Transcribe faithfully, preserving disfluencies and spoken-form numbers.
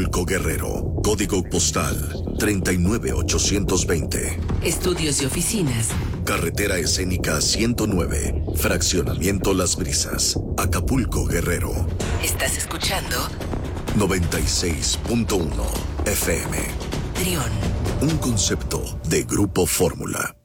Acapulco, Guerrero. Código postal treinta y nueve ochocientos veinte. Estudios y oficinas. Carretera escénica ciento nueve. Fraccionamiento Las Brisas. Acapulco, Guerrero. Estás escuchando noventa y seis punto uno F M. Trión. Un concepto de Grupo Fórmula.